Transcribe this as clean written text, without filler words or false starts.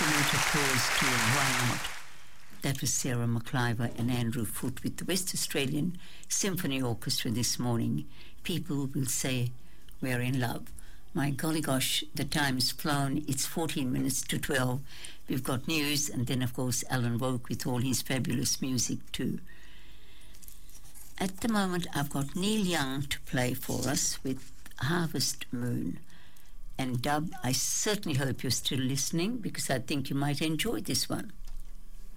absolute applause to Run Out. That was Sarah McIver and Andrew Foote with the West Australian Symphony Orchestra this morning. People will say we're in love. My golly gosh, the time's flown. It's 14 minutes to 12. We've got news and then, of course, Alan Woke with all his fabulous music too. At the moment, I've got Neil Young to play for us with Harvest Moon. And Dub, I certainly hope you're still listening because I think you might enjoy this one.